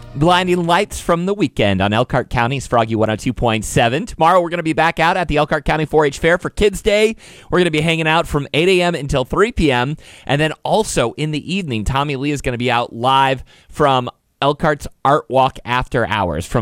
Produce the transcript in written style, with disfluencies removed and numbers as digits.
Blinding lights from the weekend on Elkhart County's Froggy 102.7. Tomorrow, we're going to be back out at the Elkhart County 4-H Fair for Kids Day. We're going to be hanging out from 8 a.m. until 3 p.m. And then also in the evening, Tommy Lee is going to be out live from Elkhart's Art Walk After Hours from